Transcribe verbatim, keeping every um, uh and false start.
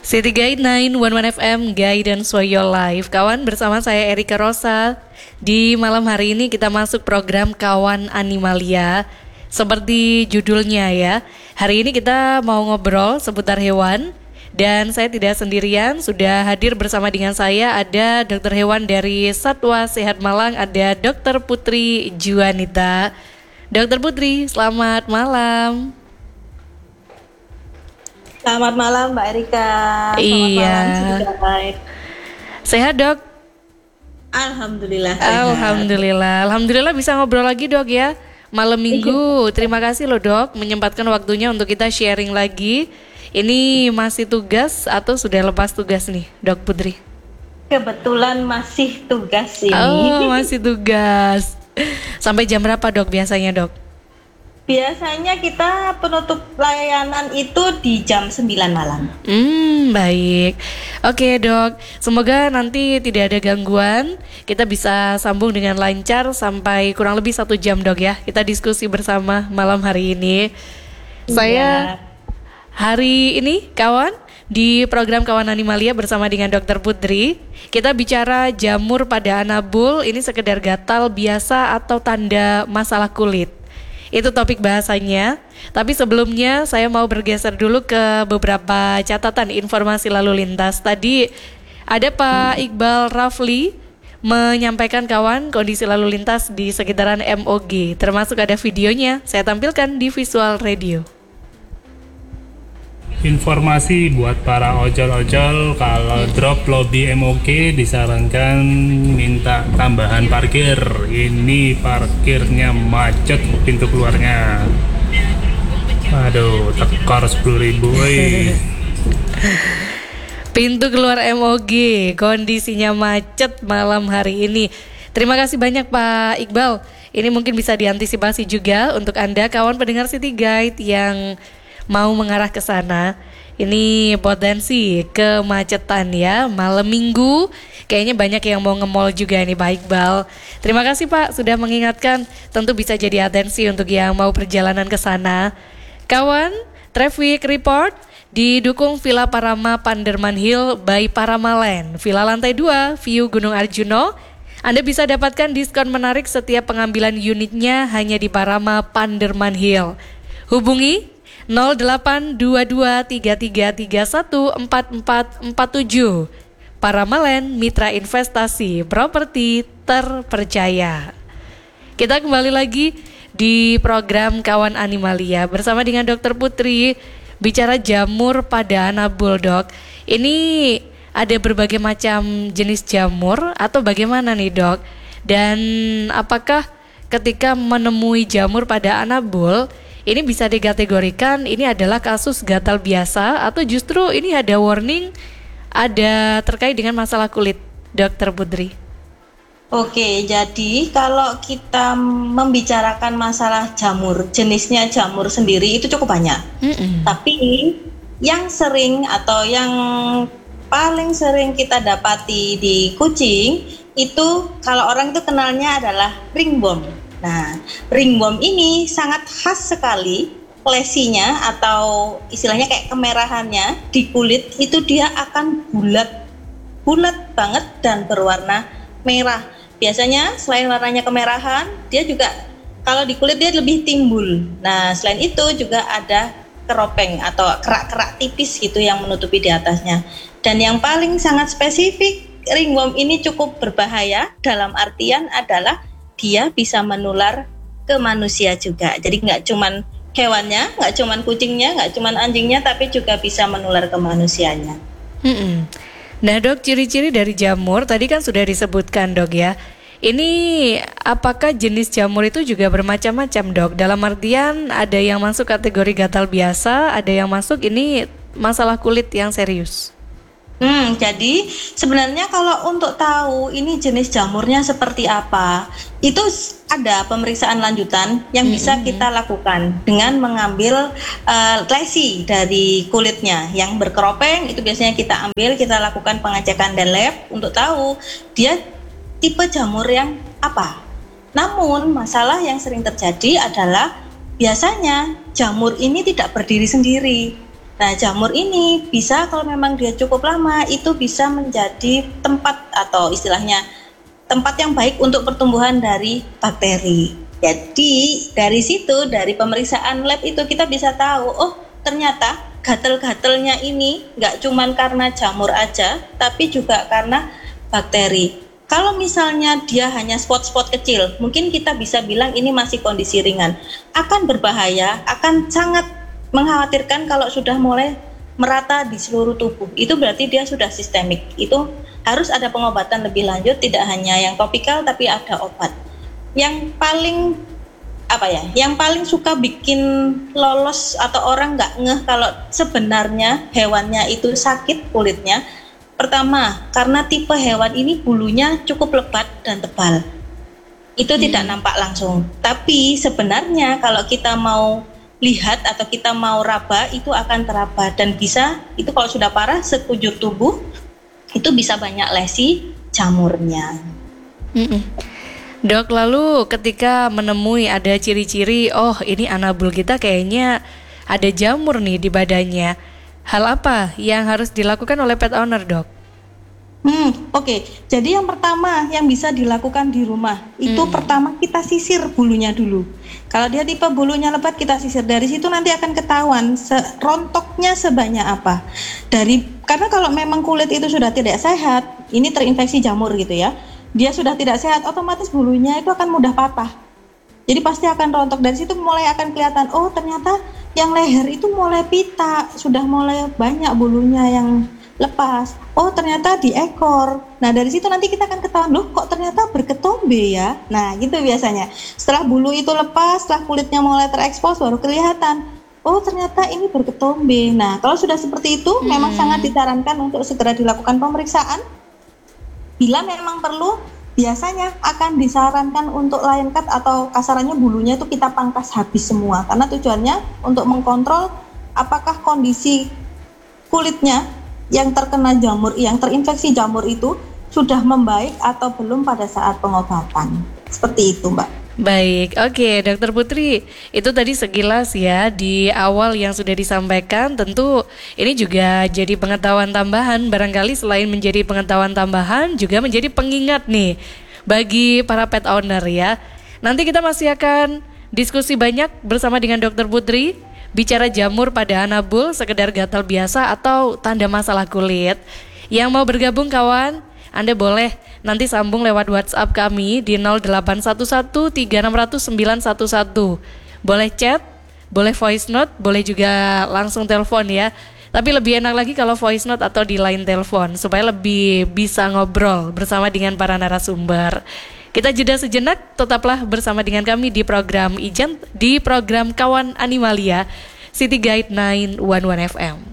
City Guide sembilan satu satu F M, Guidance for Your Life. Kawan, bersama saya Erika Rosa. Di malam hari ini kita masuk program Kawan Animalia. Seperti judulnya ya, hari ini kita mau ngobrol seputar hewan. Dan saya tidak sendirian, sudah hadir bersama dengan saya ada dokter hewan dari Satwa Sehat Malang, ada dokter Putri Juanita. dokter Putri, selamat malam. Selamat malam Mbak Erika. Selamat iya. malam. Sehat dok? Alhamdulillah sehat. Alhamdulillah. Alhamdulillah bisa ngobrol lagi dok ya. Malam minggu. Terima kasih loh dok menyempatkan waktunya untuk kita sharing lagi. Ini masih tugas atau sudah lepas tugas nih dok Putri? Kebetulan masih tugas ini. Oh masih tugas. Sampai jam berapa dok biasanya dok? Biasanya kita penutup layanan itu di jam sembilan malam. Hmm, baik. Oke dok, semoga nanti tidak ada gangguan. Kita bisa sambung dengan lancar sampai kurang lebih satu jam dok ya. Kita diskusi bersama malam hari ini. Iya. Saya hari ini kawan di program Kawan Animalia bersama dengan dokter Putri. Kita bicara jamur pada anabul. Ini sekedar gatal biasa atau tanda masalah kulit. Itu topik bahasanya. Tapi sebelumnya saya mau bergeser dulu ke beberapa catatan informasi lalu lintas. Tadi ada Pak Iqbal Rafli menyampaikan kawan kondisi lalu lintas di sekitaran M O G. Termasuk ada videonya, saya tampilkan di Visual Radio. Informasi buat para ojol-ojol, kalau drop lobby M O G disarankan minta tambahan parkir. Ini parkirnya macet pintu keluarnya. Aduh, tekor sepuluh ribu. Pintu keluar M O G, kondisinya macet malam hari ini. Terima kasih banyak Pak Iqbal. Ini mungkin bisa diantisipasi juga untuk Anda kawan pendengar City Guide yang mau mengarah ke sana. Ini potensi kemacetan ya malam minggu. Kayaknya banyak yang mau nge-mall juga nih Pak Iqbal. Terima kasih Pak sudah mengingatkan. Tentu bisa jadi atensi untuk yang mau perjalanan ke sana. Kawan, traffic report didukung Villa Parama Panderman Hill by Paramalen. Villa lantai dua, view Gunung Arjuno. Anda bisa dapatkan diskon menarik setiap pengambilan unitnya hanya di Parama Panderman Hill. Hubungi nol delapan dua dua tiga tiga tiga satu empat empat empat tujuh. Paramalen, mitra investasi properti terpercaya. Kita kembali lagi di program Kawan Animalia bersama dengan dokter Putri. Bicara jamur pada anabul dok. Ini ada berbagai macam jenis jamur atau bagaimana nih dok? Dan apakah ketika menemui jamur pada anabul ini bisa dikategorikan ini adalah kasus gatal biasa atau justru ini ada warning, ada terkait dengan masalah kulit, dokter Putri? Oke, jadi kalau kita membicarakan masalah jamur, jenisnya jamur sendiri itu cukup banyak. Mm-mm. Tapi yang sering atau yang paling sering kita dapati di kucing itu kalau orang itu kenalnya adalah ringworm. Nah, ringworm ini sangat khas sekali lesinya atau istilahnya kayak kemerahannya di kulit itu dia akan bulat, bulat banget dan berwarna merah. Biasanya selain warnanya kemerahan, dia juga kalau di kulit dia lebih timbul. Nah, selain itu juga ada keropeng atau kerak-kerak tipis gitu yang menutupi di atasnya. Dan yang paling sangat spesifik, ringworm ini cukup berbahaya dalam artian adalah dia bisa menular ke manusia juga. Jadi nggak cuman hewannya, nggak cuman kucingnya, nggak cuman anjingnya, tapi juga bisa menular ke manusianya. Hmm. Nah dok, ciri-ciri dari jamur tadi kan sudah disebutkan dok ya. Ini apakah jenis jamur itu juga bermacam-macam dok? Dalam artian ada yang masuk kategori gatal biasa, ada yang masuk ini masalah kulit yang serius. Hmm, jadi sebenarnya kalau untuk tahu ini jenis jamurnya seperti apa, itu ada pemeriksaan lanjutan yang hmm, bisa kita lakukan dengan mengambil uh, lesi dari kulitnya yang berkeropeng. Itu biasanya kita ambil, kita lakukan pengecekan dan lab untuk tahu dia tipe jamur yang apa. Namun masalah yang sering terjadi adalah biasanya jamur ini tidak berdiri sendiri. Nah, jamur ini bisa kalau memang dia cukup lama itu bisa menjadi tempat atau istilahnya tempat yang baik untuk pertumbuhan dari bakteri. Jadi dari situ, dari pemeriksaan lab itu kita bisa tahu, oh ternyata gatal-gatalnya ini nggak cuman karena jamur aja, tapi juga karena bakteri. Kalau misalnya dia hanya spot-spot kecil, mungkin kita bisa bilang ini masih kondisi ringan. Akan berbahaya, akan sangat mengkhawatirkan kalau sudah mulai merata di seluruh tubuh. Itu berarti dia sudah sistemik. Itu harus ada pengobatan lebih lanjut, tidak hanya yang topikal tapi ada obat. Yang paling apa ya, yang paling suka bikin lolos atau orang nggak ngeh kalau sebenarnya hewannya itu sakit kulitnya. Pertama, karena tipe hewan ini bulunya cukup lebat dan tebal. Itu hmm. tidak nampak langsung. Tapi sebenarnya kalau kita mau lihat atau kita mau raba, itu akan teraba dan bisa, itu kalau sudah parah sekujur tubuh, itu bisa banyak lesi jamurnya. Mm-mm. Dok, lalu ketika menemui ada ciri-ciri, oh ini anabul kita kayaknya ada jamur nih di badannya, hal apa yang harus dilakukan oleh pet owner, Dok? Hmm, oke. Okay. Jadi yang pertama yang bisa dilakukan di rumah itu hmm. pertama kita sisir bulunya dulu. Kalau dia tipe bulunya lebat, kita sisir. Dari situ nanti akan ketahuan se- rontoknya sebanyak apa. Dari karena kalau memang kulit itu sudah tidak sehat, ini terinfeksi jamur gitu ya. Dia sudah tidak sehat, otomatis bulunya itu akan mudah patah. Jadi pasti akan rontok. Dari situ mulai akan kelihatan, oh ternyata yang leher itu mulai pita, sudah mulai banyak bulunya yang lepas. Oh ternyata di ekor. Nah dari situ nanti kita akan ketahuan, loh kok ternyata berketombe ya. Nah gitu biasanya. Setelah bulu itu lepas, setelah kulitnya mulai terekspos, baru kelihatan, oh ternyata ini berketombe. Nah kalau sudah seperti itu, hmm. memang sangat disarankan untuk segera dilakukan pemeriksaan. Bila memang perlu, biasanya akan disarankan untuk line cut atau kasarannya bulunya itu kita pangkas habis semua. Karena tujuannya untuk mengkontrol apakah kondisi kulitnya yang terkena jamur, yang terinfeksi jamur itu sudah membaik atau belum pada saat pengobatan. Seperti itu, Mbak. Baik, oke Dokter Putri, itu tadi sekilas ya di awal yang sudah disampaikan. Tentu ini juga jadi pengetahuan tambahan, barangkali selain menjadi pengetahuan tambahan juga menjadi pengingat nih bagi para pet owner ya. Nanti kita masih akan diskusi banyak bersama dengan Dokter Putri, bicara jamur pada anabul, sekedar gatal biasa atau tanda masalah kulit. Yang mau bergabung kawan, Anda boleh nanti sambung lewat WhatsApp kami di nol delapan satu satu tiga enam nol nol sembilan satu satu. Boleh chat, boleh voice note, boleh juga langsung telepon ya. Tapi lebih enak lagi kalau voice note atau di line telepon supaya lebih bisa ngobrol bersama dengan para narasumber. Kita jeda sejenak, tetaplah bersama dengan kami di program Ijen, di program Kawan Animalia City Guide sembilan satu satu F M.